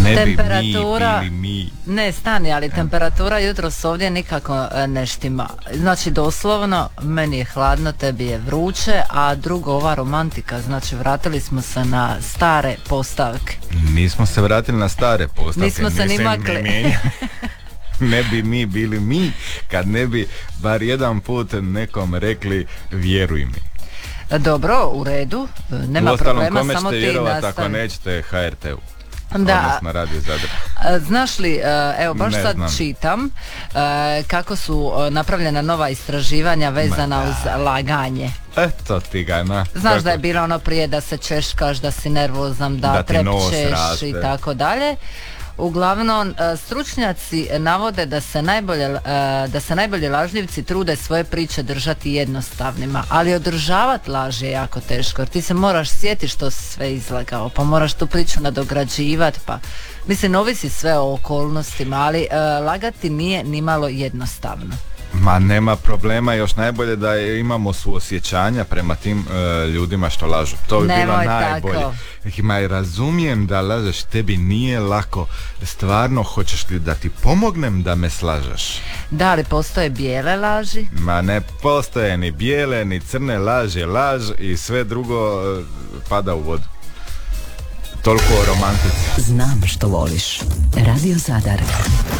Ne temperatura, bi mi bili mi. ne stani, ali temperatura jutros ovdje nikako ne štima. Znači doslovno, meni je hladno, tebi je vruće, a drugo ova romantika, znači vratili smo se na stare postavke. Nismo se vratili na stare postavke. Nismo se ni makli. Ne bi mi bili mi kad ne bi bar jedan put nekom rekli vjeruj mi. Dobro, u redu, nema problema, kome samo ćete ti vjerovat nastavi. ako nećete HRT-u? Da. Odnosno Radio Zadar. Znaš li, evo baš Ne sad znam. čitam kako su napravljena nova istraživanja vezana uz laganje. Eto ti ga, na. Znaš Kako? da je bilo ono prije da se češkaš, da si nervozan, da ti nos trepćeš raste. i tako dalje. Uglavnom, stručnjaci navode da se najbolji lažljivci trude svoje priče držati jednostavnima, ali održavati laž je jako teško, jer ti se moraš sjetiti što si sve izlagao, pa moraš tu priču nadograđivati, pa mislim, ovisi sve o okolnostima, ali lagati nije nimalo jednostavno. Ma nema problema, još najbolje da imamo suosjećanja prema tim ljudima što lažu. To bi bilo Nemoj najbolje. tako. Ma razumijem da lažeš, tebi nije lako. Stvarno, hoćeš li da ti pomognem da me slažeš? Da li postoje bijele laži? Ma ne postoje ni bijele, ni crne, laž je laž i sve drugo pada u vodu. Toliko o romantici. Znam što voliš. Radio Zadar.